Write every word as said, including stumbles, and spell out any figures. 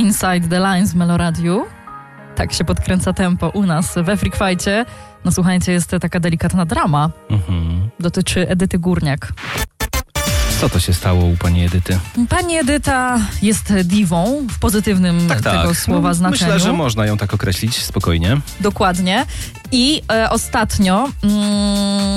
Inside the Lines w Meloradiu. Tak się podkręca tempo u nas we Freak Fight'cie. No słuchajcie, jest taka delikatna drama. Mhm. Dotyczy Edyty Górniak. Co to się stało u pani Edyty? Pani Edyta jest diwą w pozytywnym tak, tego tak. słowa no, znaczeniu. Myślę, że można ją tak określić spokojnie. Dokładnie. I e, ostatnio... Mm,